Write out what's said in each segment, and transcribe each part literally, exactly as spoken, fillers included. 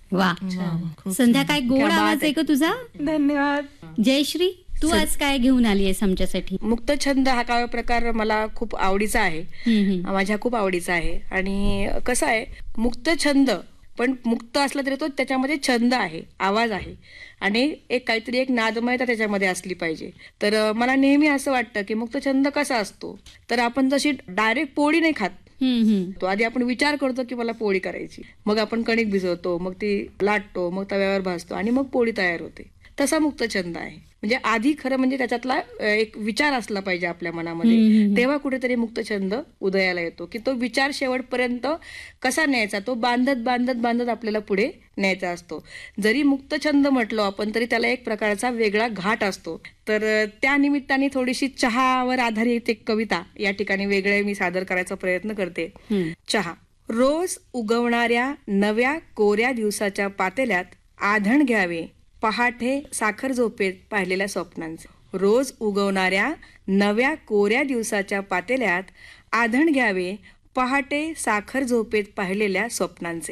वा, संध्या काय गोड आवाज आहे का तुझा. धन्यवाद. जयश्री, तू आज काय घेऊन आली आहेस आमच्यासाठी. मुक्तछंद हा काव्य प्रकार मला खूप आवडीचा आहे, माझ्या खूप आवडीचा आहे. आणि कसं आहे, मुक्तछंद पण मुक्त असला तरी तो त्याच्यामध्ये छंद आहे, आवाज आहे आणि एक काहीतरी एक नादमयता त्याच्यामध्ये असली पाहिजे. तर मला नेहमी असं वाटतं की मुक्तछंद कसा असतो, तर आपण जशी डायरेक्ट पोळी नाही खात, तो आधी आपण विचार करतो की मला पोळी करायची, मग आपण कणिक भिजवतो, मग ती लाटतो, मग तव्यावर भाजतो आणि मग पोळी तयार होते. तसा मुक्तछंद आहे. म्हणजे आधी खरं म्हणजे त्याच्यातला एक विचार असला पाहिजे आपल्या मनामध्ये, तेव्हा कुठेतरी मुक्तछंद उदयाला येतो की तो विचार शेवटपर्यंत कसा न्यायचा, तो बांधत बांधत बांधत आपल्याला पुढे न्यायचा असतो. जरी मुक्तछंद म्हटलो आपण तरी त्याला एक प्रकारचा वेगळा घाट असतो. तर त्या निमित्ताने थोडीशी चहावर आधारित एक कविता या ठिकाणी वेगळे मी सादर करायचा प्रयत्न करते. चहा. रोज उगवणाऱ्या नव्या कोऱ्या दिवसाच्या पातेल्यात आधण घ्यावे पहाटे साखर झोपेत पाहिलेल्या स्वप्नांचे. रोज उगवणाऱ्या नव्या कोऱ्या दिवसाच्या पातेल्यात आधण घ्यावे पहाटे साखर झोपेत पाहिलेल्या स्वप्नांचे.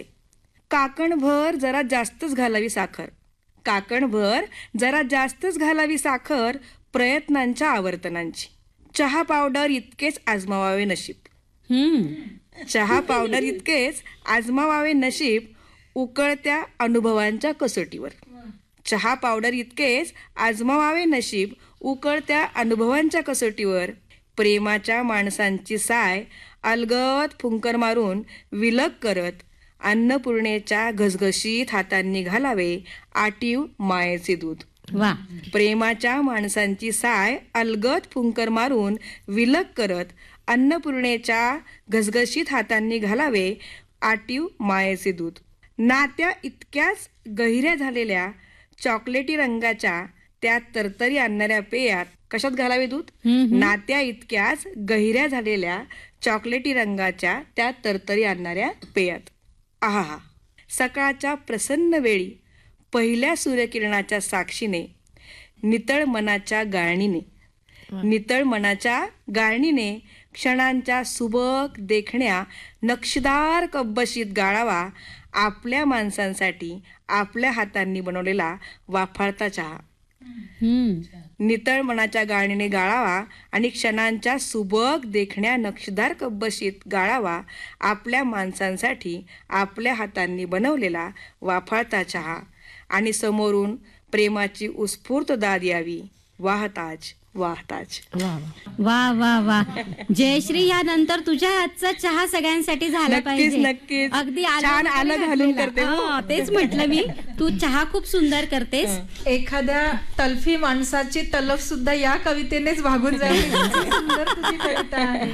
काकणभर जरा जास्तच घालावी साखर, काकणभर जरा जास्तच घालावी साखर प्रयत्नांच्या आवर्तनांची. चहा पावडर इतकेच आजमावावे नशीब, चहा पावडर इतकेच आजमावावे नशीब उकळत्या अनुभवांच्या कसोटीवर. चहा पावडर इतकेच आजमावावे नशीब उकळत्या अनुभवांच्या कसोटीवर. प्रेमाच्या माणसांची साय अलगद फुंकर मारून विलग करत अन्नपूर्णेच्या घसघशीत हातांनी घालावे आटीव मायेचे दूध. वा. प्रेमाच्या माणसांची साय अलगद फुंकर मारून विलग करत अन्नपूर्णेच्या घसघशीत हातांनी घालावे आटीव मायेचे दूध. नात्या इतक्याच गहिऱ्या झालेल्या चॉकलेटी रंगाच्या त्या तरतरी आणणाऱ्या पेयात कशात घालावे दूध. नात्या इतक्याच गहिऱ्या झालेल्या चॉकलेटी रंगाच्या त्या तरतरी आणणाऱ्या पेयात. आहा. सकाळच्या प्रसन्न वेळी पहिल्या सूर्यकिरणाच्या साक्षीने नितळ मनाच्या गाळणीने, नितळ मनाच्या गाळणीने क्षणांच्या सुबक देखण्या नक्षीदार कब्बशीत गाळावा आपल्या माणसांसाठी आपल्या हातांनी बनवलेला वाफाळता चहा. नितळ मनाच्या गाळणीने गाळावा आणि क्षणांच्या सुबक देखण्या नक्षीदार कब्बशीत गाळावा आपल्या माणसांसाठी आपल्या हातांनी बनवलेला वाफाळता चहा. आणि समोरून प्रेमाची उत्स्फूर्त दाद यावी वाहताच वाहताच. वा वा वा. जयश्री, यानंतर तुझ्या हातचा चहा सगळ्यांसाठी झाला पाहिजे. नक्कीच. अगदी छान आलं घालून करते. तेच म्हटलं मी, तू चहा खूप सुंदर करतेस. एखाद्या तल्फी माणसाची तलफ सुद्धा या कवितेनेच भागून जाईल. सुंदर तुझी कविता आहे.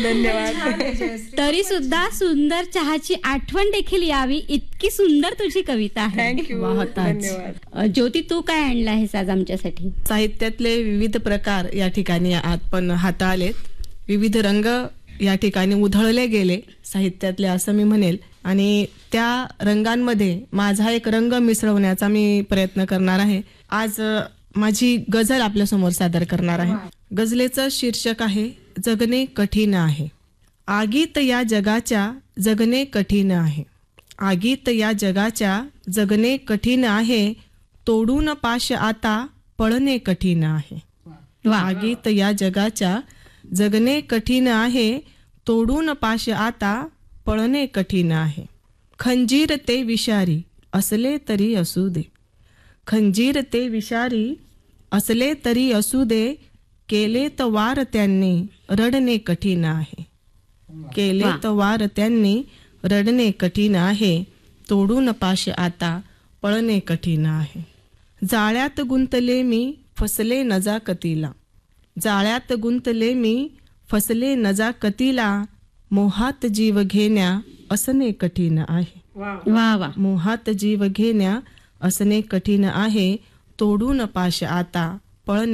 धन्यवाद. तरी सुद्धा सुंदर चहाची आठवण देखील यावी इतकी सुंदर तुझी कविता आहे. थँक्यू. धन्यवाद. ज्योती, तू काय आणला आहेस आज आमच्यासाठी. साहित्यातले विविध प्रकार या ठिकाणी आपण हाताळलेत, विविध रंग या ठिकाणी उधळले गेले साहित्यातले असं मी म्हणेल. आणि त्या रंगांमध्ये माझा एक रंग मिसळवण्याचा मी प्रयत्न करणार आहे. आज माझी गझल आपल्यासमोर सादर करणार आहे. गझलेचं शीर्षक आहे जगणे कठीण आहे. आगीत या जगाच्या जगणे कठीण आहे. आगीत या जगाच्या जगणे कठीण आहे. तोडून पाश आता पळणे कठीण आहे. आगीत या जगाच्या जगणे कठीण आहे. तोडून पाश आता पळणे कठीण आहे. खंजीर ते विषारी असले तरी असू दे. खंजीर ते विषारी असले तरी असू दे. केले तर वार त्यांनी रडणे कठीण आहे. केले तर वार त्यांनी रडणे कठीण आहे. तोडून पाश आता पळणे कठीण आहे. जाळ्यात गुंतले मी फसले नजाकतीला. जाळ्यात गुंतले मी फसले नजाकतीला. मोहात जीव घेण्या असणे कठीण आहे. वा वा. मोहात जीव घेण्या असणे कठीण आहे. तोडून पाश आता पळणे